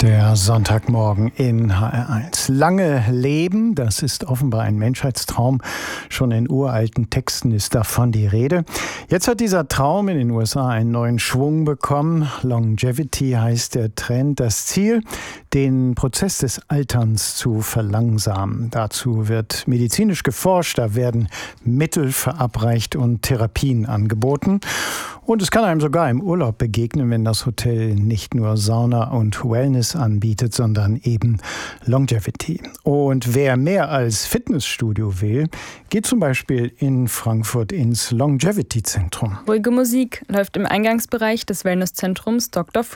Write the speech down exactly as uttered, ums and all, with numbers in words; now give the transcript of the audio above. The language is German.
Der Sonntagmorgen in H R eins. Lange leben, das ist offenbar ein Menschheitstraum. Schon in uralten Texten ist davon die Rede. Jetzt hat dieser Traum in den U S A einen neuen Schwung bekommen. Longevity heißt der Trend. Das Ziel, den Prozess des Alterns zu verlangsamen. Dazu wird medizinisch geforscht, da werden Mittel verabreicht und Therapien angeboten. Und es kann einem sogar im Urlaub begegnen, wenn das Hotel nicht nur Sauna und Wellness anbietet, sondern eben Longevity. Und wer mehr als Fitnessstudio will, geht zum Beispiel in Frankfurt ins Longevity-Zentrum. Ruhige Musik läuft im Eingangsbereich des Wellnesszentrums Doktor